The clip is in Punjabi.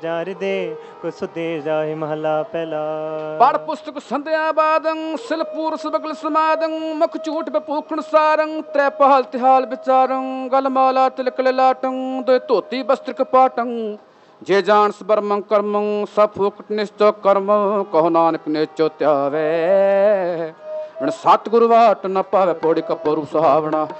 ਜਾਰ ਦੇ ਕੁਸ ਦੇ ਜਾਏ ਮਹਲਾ ਪਹਿਲਾ। ਪੜ ਪੁਸਤਕ ਸੰਧਿਆ ਬਾਦੰ ਸਿਲਪੂਰ ਸਬਗਲ ਸਮਾਦੰ ਮੁਖ ਝੂਠ ਬਪੂਖਣ ਸਾਰੰ ਤ੍ਰੈ ਪਹਲ ਤਿਹਾਲ ਵਿਚਾਰੰ ਗਲ ਮਾਲਾ ਤਿਲਕ ਲਲਾਟੰ ਦੇ ਧੋਤੀ ਬਸਤਰ ਕਪਾਟੰ ਜੇ ਜਾਣ ਸਬਰਮੰ ਕਰਮੰ ਸਭ ਫੂਕਟ ਨਿਸ਼ਚੋ ਕਰਮ ਕਹੋ ਨਾਨਕ ਨੇਚੋ ਧਿਆਵੇ ਬਿਨ ਸਤਿਗੁਰ ਵਾਟ ਨ ਪਾਵੇ ਪੌੜੀ ਕਪਰੂ ਸੁਹਾਵਣਾ।